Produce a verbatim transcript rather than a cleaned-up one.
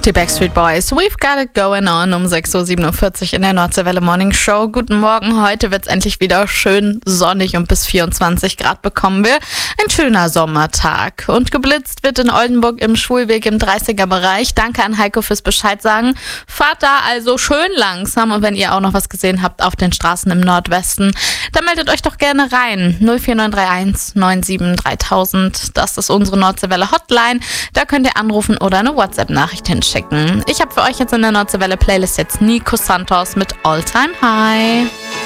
Die Backstreet Boys, We've Got It Going On um sechs Uhr siebenundvierzig in der Nordseewelle Morning Show. Guten Morgen, heute wird's endlich wieder schön sonnig und bis vierundzwanzig Grad bekommen wir. Ein schöner Sommertag. Und geblitzt wird in Oldenburg im Schulweg im dreißiger Bereich. Danke an Heiko fürs Bescheid sagen. Fahrt da also schön langsam und wenn ihr auch noch was gesehen habt auf den Straßen im Nordwesten, dann meldet euch doch gerne rein. null vier neun drei eins neun sieben dreitausend, das ist unsere Nordseewelle Hotline. Da könnt ihr anrufen oder eine WhatsApp-Nachricht hinschicken. Ich habe für euch jetzt in der Nordseewelle Playlist jetzt Nico Santos mit All Time High.